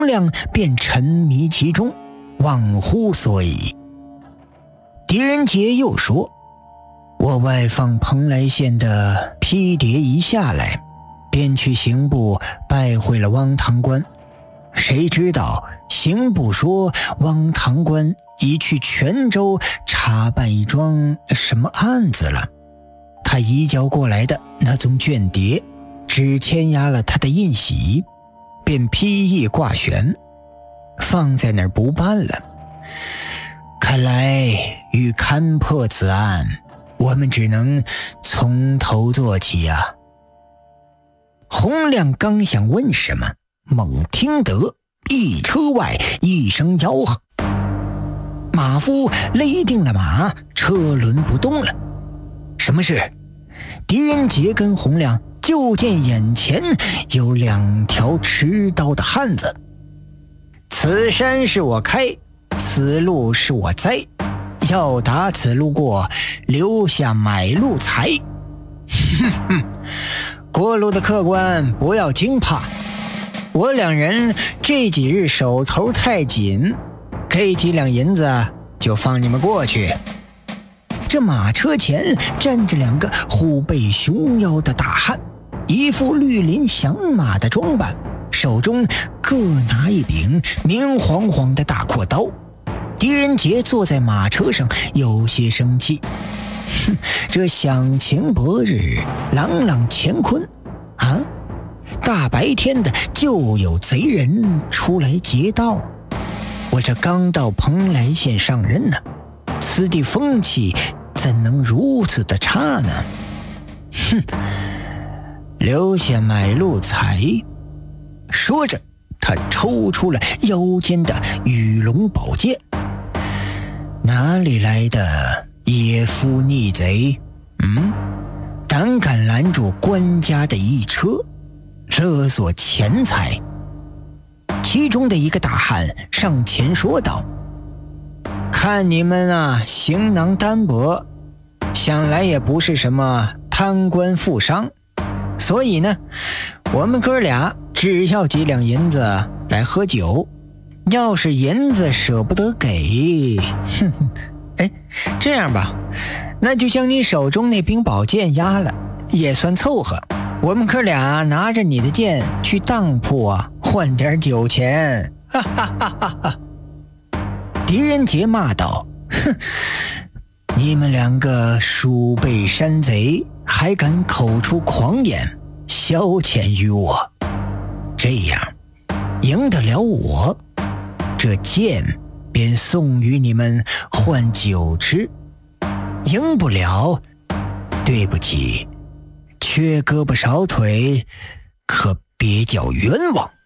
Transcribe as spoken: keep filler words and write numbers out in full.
亮便沉迷其中，忘乎所以。狄仁杰又说，我外放蓬莱县的批牒一下来，便去刑部拜会了汪堂官。谁知道刑部说汪堂官已去泉州查办一桩什么案子了，他移交过来的那宗卷牒只签押了他的印玺，便批议挂悬，放在那儿不办了。看来欲勘破此案，我们只能从头做起呀、啊。洪亮刚想问什么，猛听得一车外一声吆喝，马夫勒定了马，车轮不动了。什么事？狄仁杰跟洪亮就见眼前有两条持刀的汉子。此山是我开，此路是我栽，要打此路过，留下买路财。哼哼，过路的客官不要惊怕，我两人这几日手头太紧，给几两银子就放你们过去。这马车前站着两个虎背熊腰的大汉，一副绿林响马的装扮，手中各拿一柄明晃晃的大阔刀。狄仁杰坐在马车上有些生气，哼，这响晴博日，朗朗乾坤啊，大白天的就有贼人出来劫道。我这刚到蓬莱县上任呢，此地风气怎能如此的差呢？哼，留下买路财。说着，他抽出了腰间的羽龙宝剑。哪里来的野夫逆贼？嗯，胆敢拦住官家的一车，勒索钱财。其中的一个大汉上前说道，看你们啊，行囊单薄，想来也不是什么贪官富商，所以呢，我们哥俩只要几两银子来喝酒，要是银子舍不得给，哼哼，哎，这样吧，那就将你手中那柄宝剑押了，也算凑合。我们哥俩拿着你的剑去当铺啊，换点酒钱。哈哈哈哈哈！狄仁杰骂道：“哼，你们两个鼠辈山贼，还敢口出狂言，消遣于我。这样，赢得了我，这剑便送与你们换酒吃；赢不了，对不起。”缺胳膊少腿，可别叫冤枉。